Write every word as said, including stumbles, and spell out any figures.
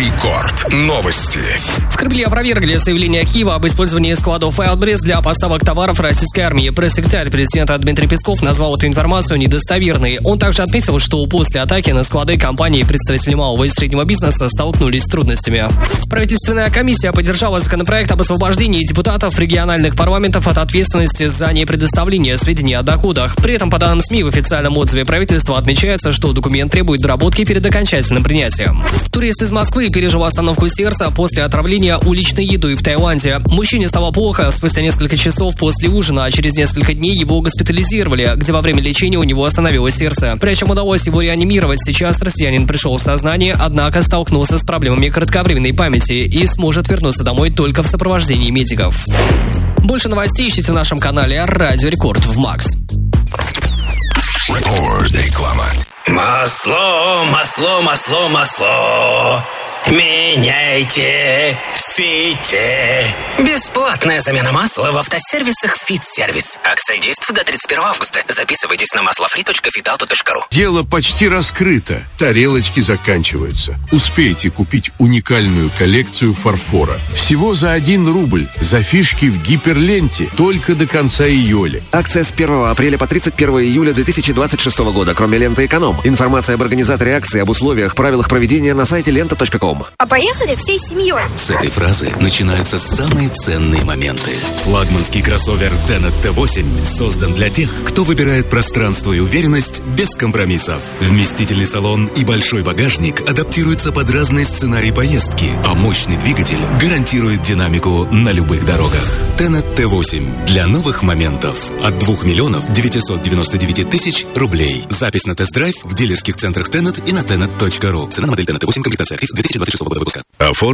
Рекорд. Новости. В Кремле опровергли заявление Киева об использовании складов Wildberries для поставок товаров российской армии. Пресс-секретарь президента Дмитрий Песков назвал эту информацию недостоверной. Он также отметил, что после атаки на склады компании и представители малого и среднего бизнеса столкнулись с трудностями. Правительственная комиссия поддержала законопроект об освобождении депутатов региональных парламентов от ответственности за непредоставление сведений о доходах. При этом, по данным СМИ, в официальном отзыве правительства отмечается, что документ требует доработки перед окончательным принятием. Турист из Москвы пережил остановку сердца после отравления уличной едой в Таиланде. Мужчине стало плохо спустя несколько часов после ужина, а через несколько дней его госпитализировали, где во время лечения у него остановилось сердце. Причем удалось его реанимировать. Сейчас россиянин пришел в сознание, однако столкнулся с проблемами кратковременной памяти и сможет вернуться домой только в сопровождении медиков. Больше новостей ищите в нашем канале Радио Рекорд в Макс. Рекорд. Реклама. Масло, масло, масло, масло. Меняйте в Фите. Бесплатная замена масла в автосервисах «Фит-сервис». Акция действует до тридцать первого августа. Записывайтесь на маслофри точка фитауто точка ру. Дело почти раскрыто. Тарелочки заканчиваются. Успейте купить уникальную коллекцию фарфора. Всего за один рубль. За фишки в гиперленте. Только до конца июля. Акция с первого апреля по тридцать первого июля две тысячи двадцать шестого года, кроме ленты «Эконом». Информация об организаторе акции, об условиях, правилах проведения на сайте лента точка ком. А поехали всей семьей. С этой фразы начинаются самые ценные моменты. Флагманский кроссовер Tenet Т восемь создан для тех, кто выбирает пространство и уверенность без компромиссов. Вместительный салон и большой багажник адаптируются под разные сценарии поездки, а мощный двигатель гарантирует динамику на любых дорогах. Tenet Т восемь для новых моментов от двух миллионов девятьсот девяносто девять тысяч рублей. Запись на тест-драйв в дилерских центрах Tenet и на tenet точка ру. Цена на модель Tenet Т восемь, комплектация актив, две тысячи двадцать шестого года выпуска.